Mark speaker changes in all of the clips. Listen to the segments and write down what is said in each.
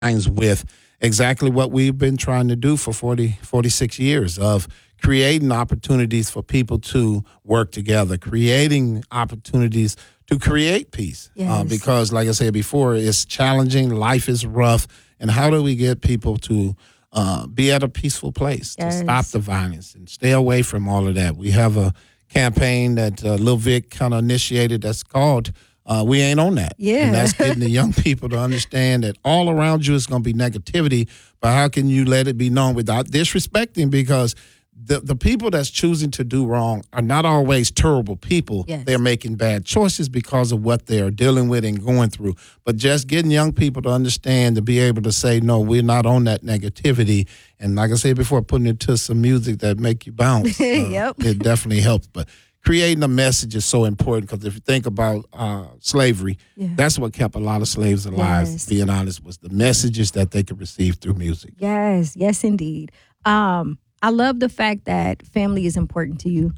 Speaker 1: aligns with exactly what we've been trying to do for 46 years of creating opportunities for people to work together, creating opportunities to create peace.
Speaker 2: Yes.
Speaker 1: Because, like I said before, it's challenging, life is rough, and how do we get people to be at a peaceful place, to stop the violence and stay away from all of that? We have a campaign that Lil Vic kind of initiated that's called We Ain't On That.
Speaker 2: Yeah.
Speaker 1: And that's getting the young people to understand that all around you is going to be negativity, but how can you let it be known without disrespecting? Because the people that's choosing to do wrong are not always terrible people.
Speaker 2: Yes.
Speaker 1: They're making bad choices because of what they are dealing with and going through. But just getting young people to understand, to be able to say, no, we're not on that negativity. And like I said before, putting it to some music that make you bounce.
Speaker 2: Yep.
Speaker 1: It definitely helps. But creating a message is so important because if you think about slavery, that's what kept a lot of slaves alive,
Speaker 2: Yes.
Speaker 1: being honest, was the messages that they could receive through music.
Speaker 2: Yes, indeed. I love the fact that family is important to you.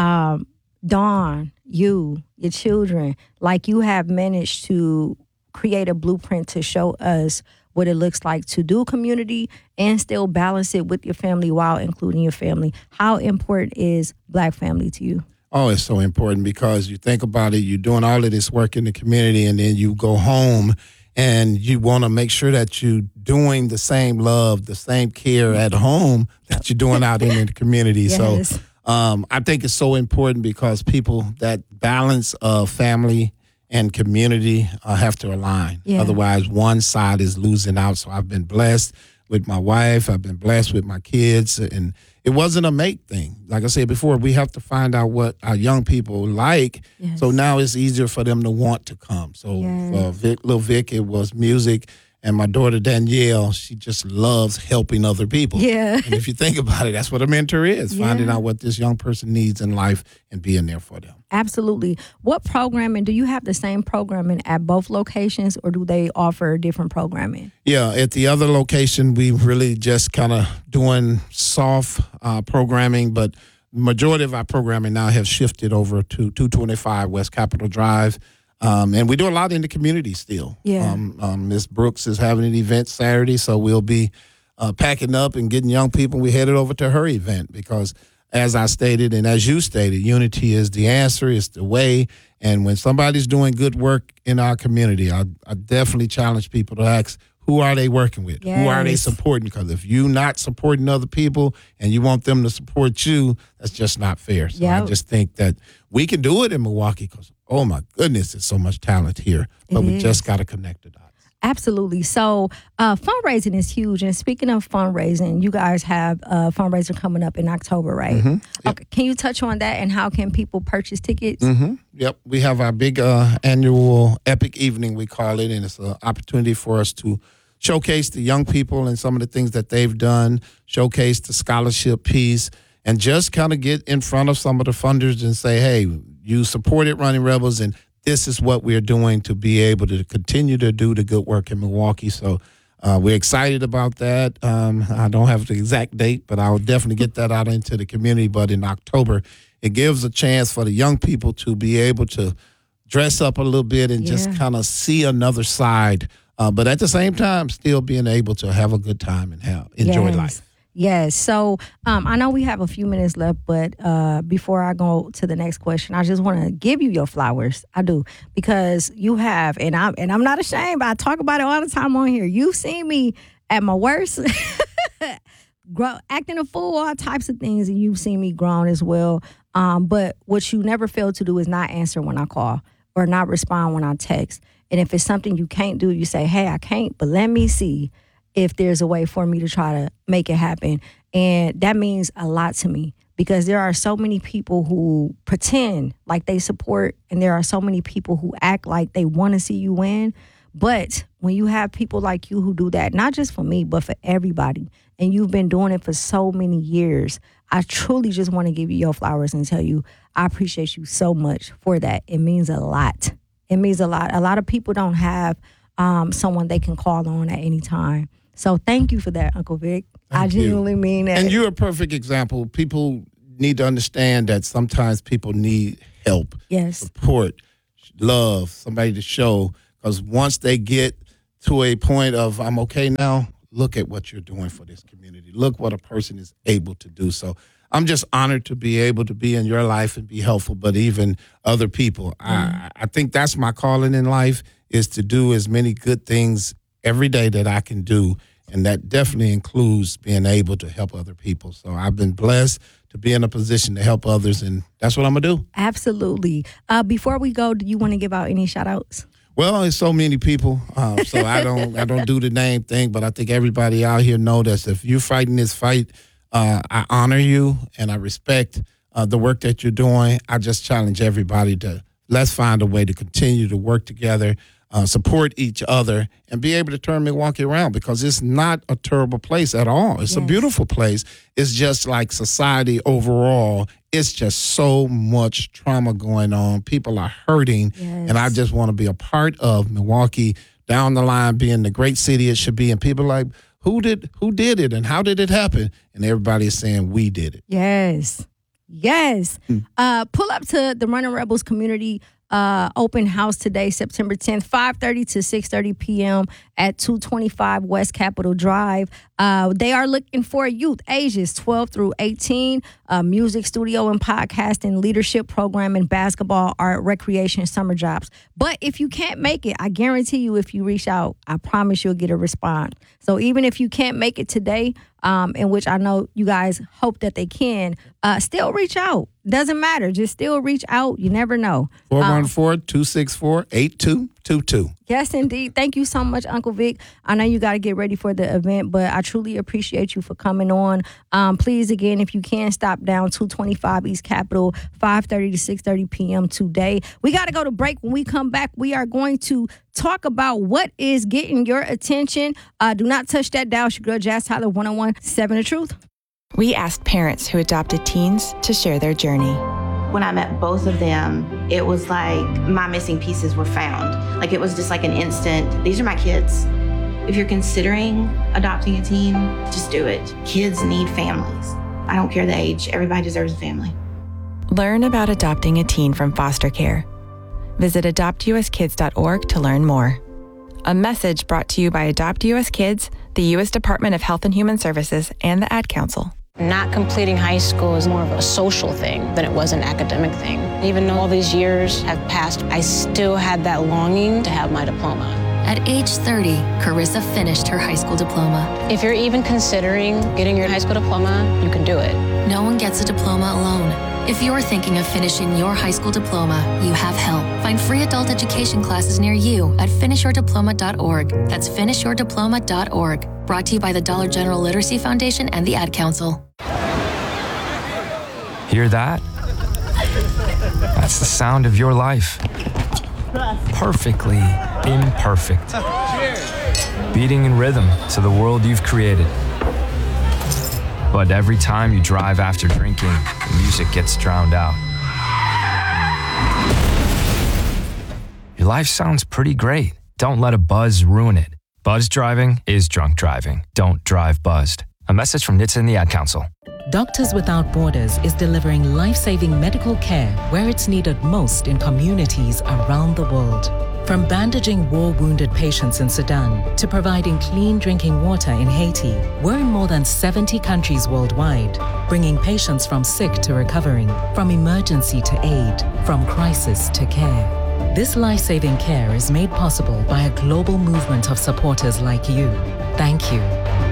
Speaker 2: Dawn, your children, like you have managed to create a blueprint to show us what it looks like to do community and still balance it with your family while including your family. How important is Black family to you?
Speaker 1: Oh, it's so important because you think about it, you're doing all of this work in the community and then you go home and you want to make sure that you're doing the same love, the same care at home that you're doing out in the community.
Speaker 2: Yes.
Speaker 1: So I think it's so important because people, that balance of family and community have to align.
Speaker 2: Yeah.
Speaker 1: Otherwise, one side is losing out. So I've been blessed with my wife. I've been blessed with my kids. And it wasn't a make thing. Like I said before, we have to find out what our young people like.
Speaker 2: Yes.
Speaker 1: So now it's easier for them to want to come. So for Lil Vic, it was music. And my daughter, Danielle, she just loves helping other people.
Speaker 2: Yeah.
Speaker 1: And if you think about it, that's what a mentor is, finding out what this young person needs in life and being there for them.
Speaker 2: Absolutely. What programming, do you have the same programming at both locations or do they offer different programming?
Speaker 1: Yeah, at the other location, we really just kind of doing soft programming, but majority of our programming now have shifted over to 225 West Capitol Drive. And we do a lot in the community still.
Speaker 2: Yeah.
Speaker 1: Ms. Brooks is having an event Saturday, so we'll be packing up and getting young people. We headed over to her event because, as I stated and as you stated, unity is the answer, it's the way. And when somebody's doing good work in our community, I definitely challenge people to ask, who are they working with?
Speaker 2: Yes.
Speaker 1: Who are they supporting? Because if you're not supporting other people and you want them to support you, that's just not fair. So I just think that we can do it in Milwaukee because, oh my goodness, there's so much talent here. But we just got to connect the dots.
Speaker 2: Absolutely. So fundraising is huge. And speaking of fundraising, you guys have a fundraiser coming up in October, right?
Speaker 1: Mm-hmm. Yep.
Speaker 2: Okay. Can you touch on that and how can people purchase tickets?
Speaker 1: Mm-hmm. Yep. We have our big annual Epic Evening, we call it, and it's an opportunity for us to showcase the young people and some of the things that they've done, showcase the scholarship piece, and just kind of get in front of some of the funders and say, hey, you supported Running Rebels, and this is what we're doing to be able to continue to do the good work in Milwaukee. So we're excited about that. I don't have the exact date, but I'll definitely get that out into the community. But in October, it gives a chance for the young people to be able to dress up a little bit and just kind of see another side, but at the same time, still being able to have a good time and enjoy life.
Speaker 2: Yes. So I know we have a few minutes left, but before I go to the next question, I just want to give you your flowers. I do, because you have, and I'm not ashamed. I talk about it all the time on here. You've seen me at my worst, acting a fool, all types of things, and you've seen me grown as well. But what you never fail to do is not answer when I call or not respond when I text. And if it's something you can't do, you say, hey, I can't, but let me see if there's a way for me to try to make it happen. And that means a lot to me because there are so many people who pretend like they support, and there are so many people who act like they want to see you win. But when you have people like you who do that, not just for me, but for everybody, and you've been doing it for so many years, I truly just want to give you your flowers and tell you I appreciate you so much for that. It means a lot. It means a lot. A lot of people don't have someone they can call on at any time. So thank you for that, Uncle Vic. I genuinely mean that.
Speaker 1: And you're a perfect example. People need to understand that sometimes people need help, support, love, somebody to show. Because once they get to a point of I'm okay now, look at what you're doing for this community. Look what a person is able to do. So I'm just honored to be able to be in your life and be helpful, but even other people. I think that's my calling in life, is to do as many good things every day that I can do. And that definitely includes being able to help other people. So I've been blessed to be in a position to help others, and that's what I'm going to do.
Speaker 2: Absolutely. Before we go, do you want to give out any shout outs?
Speaker 1: Well, it's so many people, so I don't do the name thing, but I think everybody out here know that if you're fighting this fight, I honor you and I respect the work that you're doing. I just challenge everybody to let's find a way to continue to work together, support each other, and be able to turn Milwaukee around, because it's not a terrible place at all. It's a beautiful place. It's just like society overall, it's just so much trauma going on. People are hurting, and I just want to be a part of Milwaukee down the line being the great city it should be. And people are like, who did it and how did it happen? And everybody is saying we did it.
Speaker 2: Yes. Pull up to the Running Rebels community open house today, September 10th, 5:30 to 6:30 p.m. at 225 West Capitol Drive. They are looking for youth ages 12 through 18, music, studio, and podcasting, leadership program, and basketball, art, recreation, summer jobs. But if you can't make it, I guarantee you, if you reach out, I promise you'll get a response. So even if you can't make it today, in which I know you guys hope that they can, still reach out. Doesn't matter. Just still reach out. You never know.
Speaker 1: 414-264-8222.
Speaker 2: Yes, indeed. Thank you so much, Uncle Vic. I know you got to get ready for the event, but I truly appreciate you for coming on. Please, again, if you can, stop down 225 East Capitol, 5:30 to 6:30 p.m. today. We got to go to break. When we come back, we are going to talk about what is getting your attention. Do not touch that dial. It's your girl, Jazz Tyler, 101.7 The Truth.
Speaker 3: We asked parents who adopted teens to share their journey.
Speaker 4: When I met both of them, it was like my missing pieces were found. Like it was just like an instant, these are my kids. If you're considering adopting a teen, just do it. Kids need families. I don't care the age, everybody deserves a family.
Speaker 3: Learn about adopting a teen from foster care. Visit adoptuskids.org to learn more. A message brought to you by Adopt US Kids, the U.S. Department of Health and Human Services, and the Ad Council.
Speaker 5: Not completing high school is more of a social thing than it was an academic thing. Even though all these years have passed, I still had that longing to have my diploma.
Speaker 6: At age 30, Carissa finished her high school diploma.
Speaker 5: If you're even considering getting your high school diploma, you can do it.
Speaker 6: No one gets a diploma alone. If you're thinking of finishing your high school diploma, you have help. Find free adult education classes near you at finishyourdiploma.org. That's finishyourdiploma.org. Brought to you by the Dollar General Literacy Foundation and the Ad Council.
Speaker 7: Hear that? That's the sound of your life. Perfectly imperfect. Beating in rhythm to the world you've created. But every time you drive after drinking, the music gets drowned out. Your life sounds pretty great. Don't let a buzz ruin it. Buzz driving is drunk driving. Don't drive buzzed. A message from NHTSA and the Ad Council.
Speaker 8: Doctors Without Borders is delivering life-saving medical care where it's needed most in communities around the world. From bandaging war-wounded patients in Sudan to providing clean drinking water in Haiti, we're in more than 70 countries worldwide, bringing patients from sick to recovering, from emergency to aid, from crisis to care. This life-saving care is made possible by a global movement of supporters like you. Thank you.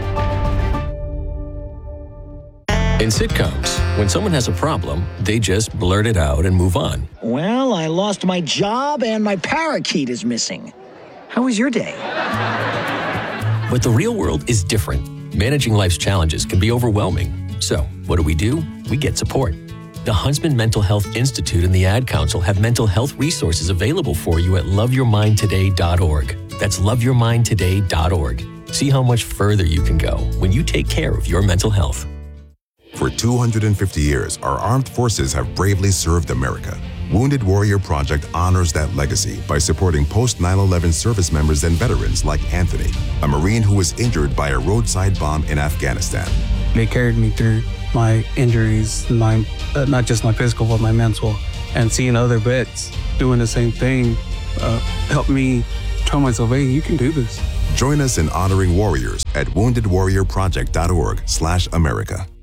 Speaker 9: In sitcoms, when someone has a problem, they just blurt it out and move on.
Speaker 10: Well, I lost my job and my parakeet is missing. How was your day?
Speaker 9: But the real world is different. Managing life's challenges can be overwhelming. So, what do? We get support. The Huntsman Mental Health Institute and the Ad Council have mental health resources available for you at loveyourmindtoday.org. That's loveyourmindtoday.org. See how much further you can go when you take care of your mental health.
Speaker 11: For 250 years, our armed forces have bravely served America. Wounded Warrior Project honors that legacy by supporting post-9/11 service members and veterans like Anthony, a Marine who was injured by a roadside bomb in Afghanistan.
Speaker 12: They carried me through my injuries, not just my physical, but my mental. And seeing other vets doing the same thing helped me tell myself, hey, you can do this.
Speaker 11: Join us in honoring warriors at woundedwarriorproject.org/America.